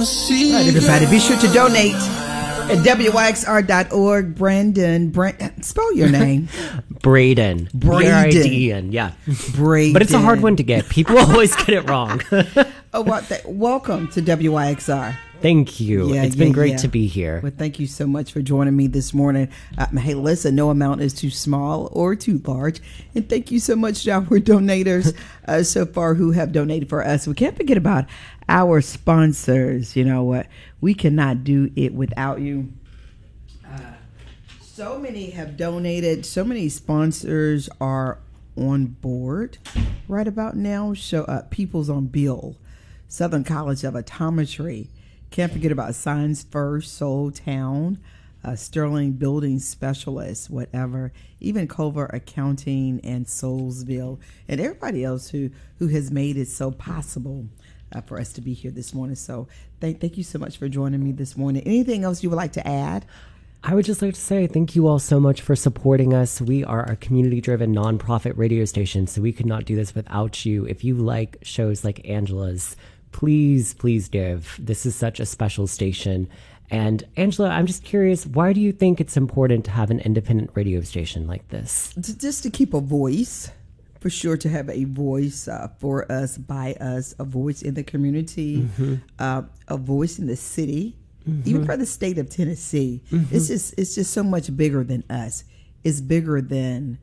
Right, everybody, be sure to donate at WYXR.org. Brandon, spell your name. Braden. Braden. Yeah. Braden. But it's a hard one to get. People always get it wrong. Welcome to WYXR. Thank you. It's been great to be here. Well, thank you so much for joining me this morning. Hey, listen, no amount is too small or too large. And thank you so much to our donators so far who have donated for us. We can't forget about our sponsors. You know what? We cannot do it without you. So many have donated. So many sponsors are on board right about now. People's on Bill, Southern College of Optometry. Can't forget about Signs First, Soul Town, Sterling Building Specialist, whatever, even Culver Accounting and Soulsville, and everybody else who has made it so possible for us to be here this morning. So thank you so much for joining me this morning. Anything else you would like to add? I would just like to say thank you all so much for supporting us. We are a community-driven nonprofit radio station, so we could not do this without you. If you like shows like Angela's, please give. This is such a special station. And Angela, I'm just curious, why do you think it's important to have an independent radio station like this? Just to keep a voice, for sure, to have a voice for us, by us, a voice in the community, a voice in the city, even for the state of Tennessee. It's just so much bigger than us. It's bigger than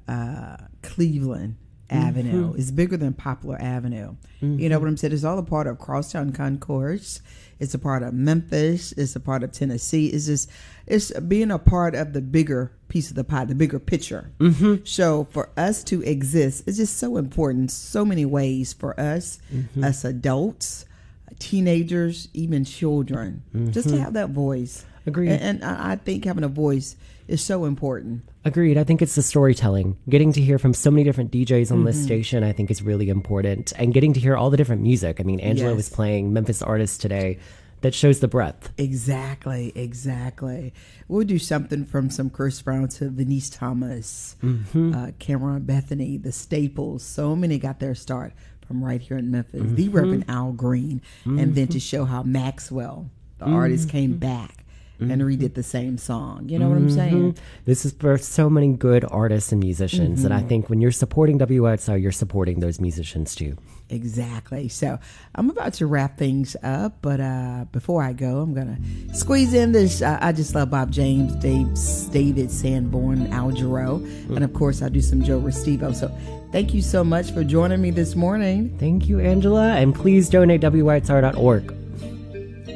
Cleveland Avenue. It's bigger than Poplar Avenue. You know what I'm saying? It's all a part of Crosstown Concourse. It's a part of Memphis. It's a part of Tennessee. It's being a part of the bigger piece of the pie, the bigger picture. So for us to exist, it's just so important. So many ways for us, us adults, teenagers, even children, just to have that voice. Agreed. And I think having a voice is so important. Agreed. I think it's the storytelling. Getting to hear from so many different DJs on this station, I think, is really important. And getting to hear all the different music. I mean, Angela was playing Memphis artists today. That shows the breadth. Exactly. We'll do something from some Chris Brown to Venice Thomas, Cameron Bethany, the Staples. So many got their start from right here in Memphis. The Reverend Al Green. And then to show how Maxwell, the artist, came back and redid the same song. You know what I'm saying? This is for so many good artists and musicians. And I think when you're supporting WXR, you're supporting those musicians too. Exactly. So I'm about to wrap things up, but before I go, I'm going to squeeze in this I Just Love Bob James, David Sanborn, Al Jarreau, and of course I'll do some Joe Restivo. So thank you so much for joining me this morning. Thank you, Angela, and please donate WYXR.org.